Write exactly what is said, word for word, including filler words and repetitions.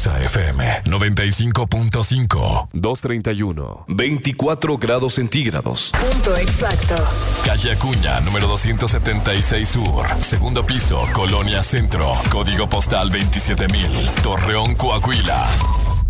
Exa F M noventa y cinco punto cinco. doscientos treinta y uno. veinticuatro grados centígrados. Punto exacto. Calle Acuña, número doscientos setenta y seis Sur. Segundo piso, Colonia Centro. Código postal veintisiete mil. Torreón, Coahuila.